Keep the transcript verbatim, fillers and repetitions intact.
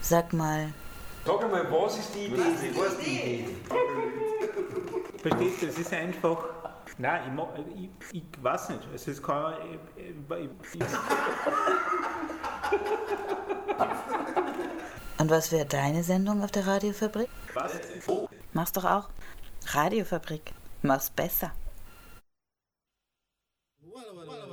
Sag mal. Sag einmal, was ist die Idee? Was ist die Idee? Verstehst du, es ist einfach. Nein, ich, mag, ich, ich weiß nicht. Also es kann. Ich, ich, ich, Und was wäre deine Sendung auf der Radiofabrik? was? Mach's doch auch. Radiofabrik. Mach's besser. Walla, walla, walla.